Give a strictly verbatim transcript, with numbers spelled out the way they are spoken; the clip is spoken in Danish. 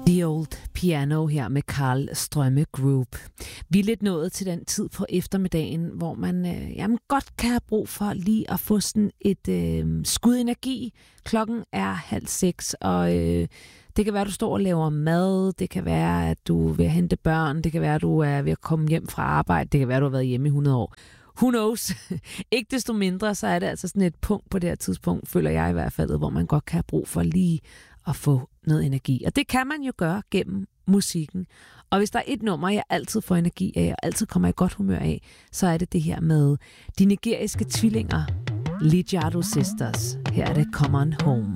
The Old Piano her med Karl Strømme Group. Vi er lidt nået til den tid på eftermiddagen, hvor man øh, jamen, godt kan have brug for lige at få sådan et øh, skud energi. Klokken er halv seks, og øh, det kan være, at du står og laver mad. Det kan være, at du vil hente børn. Det kan være, at du er ved at komme hjem fra arbejde. Det kan være, at du har været hjemme i hundrede år. Who knows? Ikke desto mindre, så er det altså sådan et punkt på det her tidspunkt, føler jeg i hvert fald, hvor man godt kan have brug for lige at få noget energi. Og det kan man jo gøre gennem musikken. Og hvis der er et nummer, jeg altid får energi af, og altid kommer i godt humør af, så er det det her med de nigeriske tvillinger, Lijado Sisters. Her er det Come On Home.